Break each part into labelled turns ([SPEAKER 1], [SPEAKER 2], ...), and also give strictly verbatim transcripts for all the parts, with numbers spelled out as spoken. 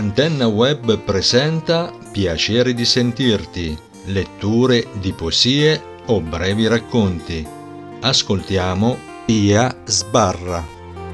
[SPEAKER 1] Antenna Web presenta Piacere di sentirti, letture di poesie o brevi racconti. Ascoltiamo Pia Sbarra.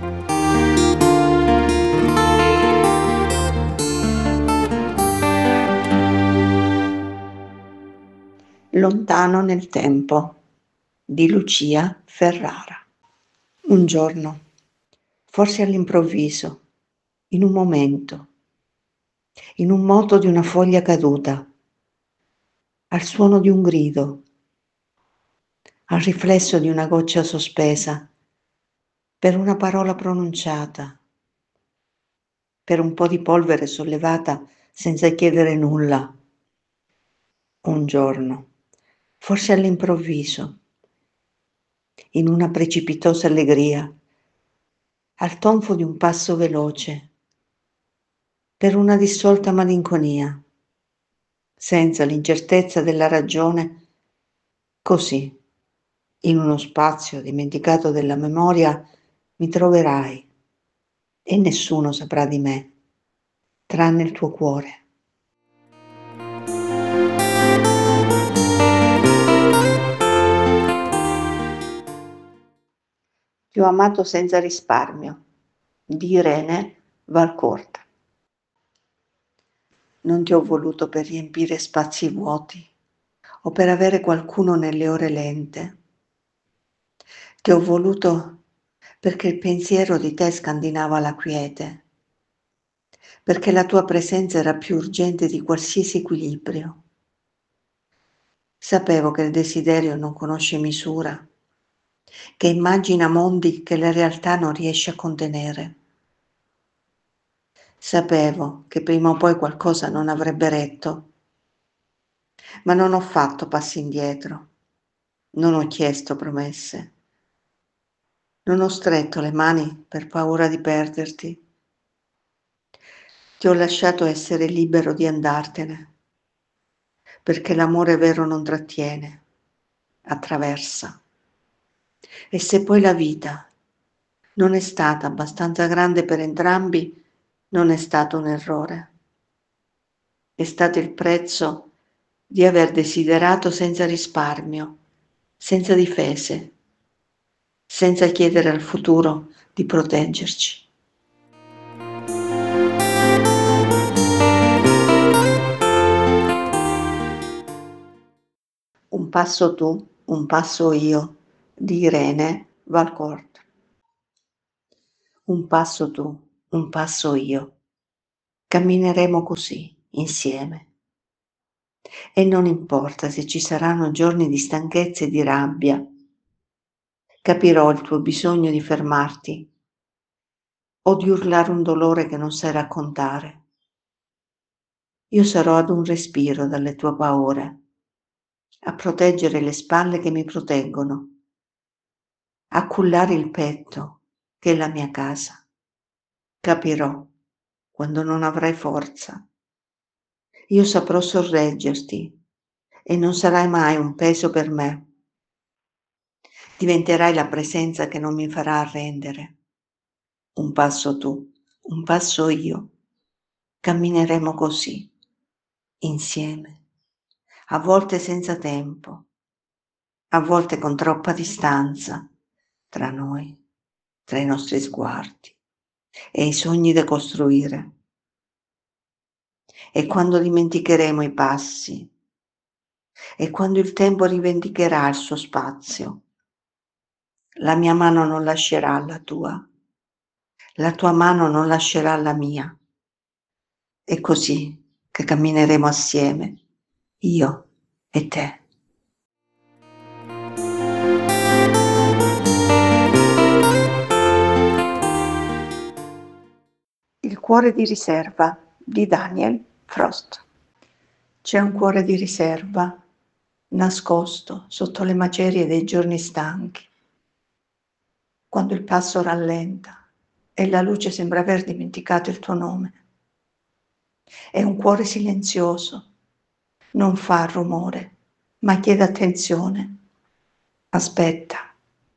[SPEAKER 2] Lontano nel tempo di Lucia Ferrara. Un giorno, forse all'improvviso, in un momento, in un moto di una foglia caduta, al suono di un grido, al riflesso di una goccia sospesa, per una parola pronunciata, per un po' di polvere sollevata senza chiedere nulla. Un giorno, forse all'improvviso, in una precipitosa allegria, al tonfo di un passo veloce, per una dissolta malinconia, senza l'incertezza della ragione, così, in uno spazio dimenticato della memoria, mi troverai e nessuno saprà di me, tranne il tuo cuore. Ti ho amato senza risparmio, di Irene Valcourt. Non ti ho voluto per riempire spazi vuoti o per avere qualcuno nelle ore lente. Ti ho voluto perché il pensiero di te scandinava la quiete, perché la tua presenza era più urgente di qualsiasi equilibrio. Sapevo che il desiderio non conosce misura, che immagina mondi che la realtà non riesce a contenere. Sapevo che prima o poi qualcosa non avrebbe retto, ma non ho fatto passi indietro, non ho chiesto promesse, non ho stretto le mani per paura di perderti. Ti ho lasciato essere libero di andartene, perché l'amore vero non trattiene, attraversa. E se poi la vita non è stata abbastanza grande per entrambi, non è stato un errore. È stato il prezzo di aver desiderato senza risparmio, senza difese, senza chiedere al futuro di proteggerci. Un passo tu, un passo io, di Irene Valcourt. Un passo tu, un passo io. Cammineremo così, insieme. E non importa se ci saranno giorni di stanchezza e di rabbia. Capirò il tuo bisogno di fermarti o di urlare un dolore che non sai raccontare. Io sarò ad un respiro dalle tue paure, a proteggere le spalle che mi proteggono, a cullare il petto che è la mia casa. Capirò quando non avrai forza. Io saprò sorreggerti e non sarai mai un peso per me. Diventerai la presenza che non mi farà arrendere. Un passo tu, un passo io. Cammineremo così, insieme, a volte senza tempo, a volte con troppa distanza tra noi, tra i nostri sguardi e i sogni da costruire. E quando dimenticheremo i passi, e quando il tempo rivendicherà il suo spazio, la mia mano non lascerà la tua, la tua mano non lascerà la mia. È così che cammineremo assieme, io e te. Il cuore di riserva di Daniel Frost. C'è un cuore di riserva, nascosto sotto le macerie dei giorni stanchi. Quando il passo rallenta e la luce sembra aver dimenticato il tuo nome. È un cuore silenzioso, non fa rumore, ma chiede attenzione. Aspetta.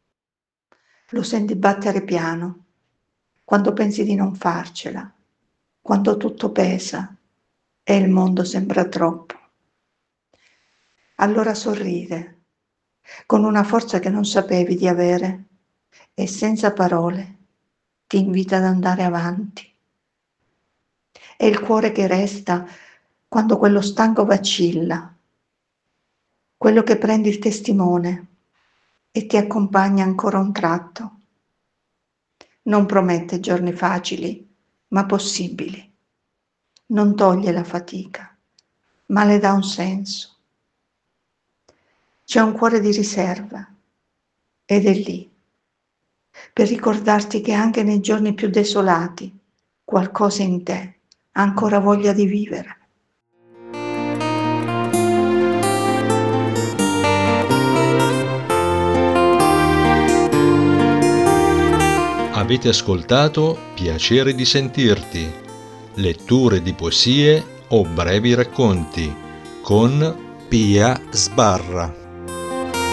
[SPEAKER 2] Lo senti battere piano, quando pensi di non farcela, quando tutto pesa e il mondo sembra troppo. Allora sorride, con una forza che non sapevi di avere, e senza parole ti invita ad andare avanti. È il cuore che resta quando quello stanco vacilla, quello che prendi il testimone e ti accompagna ancora un tratto. Non promette giorni facili, ma possibili. Non toglie la fatica, ma le dà un senso. C'è un cuore di riserva ed è lì, per ricordarti che anche nei giorni più desolati qualcosa in te ha ancora voglia di vivere.
[SPEAKER 1] Avete ascoltato Piacere di sentirti, letture di poesie o brevi racconti con Pia Sbarra.